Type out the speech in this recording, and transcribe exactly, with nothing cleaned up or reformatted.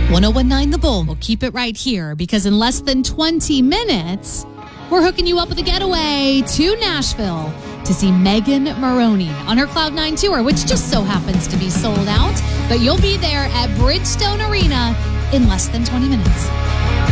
ten nineteen The Bull. We'll keep it right here because in less than twenty minutes, we're hooking you up with a getaway to Nashville to see Megan Moroney on her Cloud nine tour, which just so happens to be sold out. But you'll be there at Bridgestone Arena in less than twenty minutes.